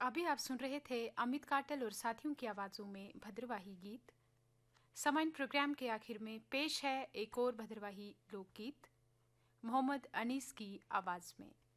अभी आप सुन रहे थे अमित काटल और साथियों की आवाज़ों में भद्रवाही गीत। सामान्य प्रोग्राम के आखिर में पेश है एक और भद्रवाही लोकगीत मोहम्मद अनीस की आवाज़ में।